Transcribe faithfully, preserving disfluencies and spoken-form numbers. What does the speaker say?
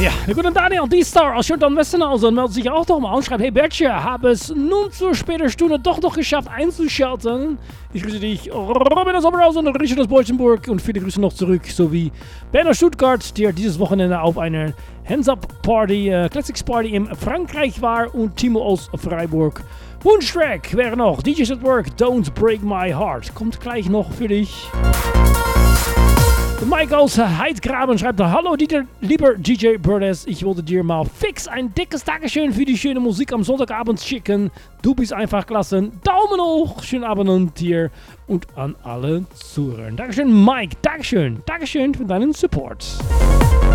Ja, der gute Daniel, die Star aus Schönton Westenhausen, meldet sich auch doch mal und schreibt: Hey Bertje, habe es nun zur späten Stunde doch noch geschafft einzuschalten. Ich grüße dich, Robin aus Oberhausen und Richard aus Beutzenburg und viele Grüße noch zurück, sowie Ben aus Stuttgart, der dieses Wochenende auf einer Hands-Up-Party, äh, Classics-Party in Frankreich war, und Timo aus Freiburg. Wunschtrack wäre noch D Js at Work, Don't Break My Heart. Kommt gleich noch für dich. Mike aus Heidgraben schreibt: Hallo Dieter, lieber D J Burles, ich wollte dir mal fix ein dickes Dankeschön für die schöne Musik am Sonntagabend schicken. Du bist einfach klasse. Daumen hoch, schönen Abend dir und an alle Zuhörer. Dankeschön Mike, Dankeschön, Dankeschön für deinen Support.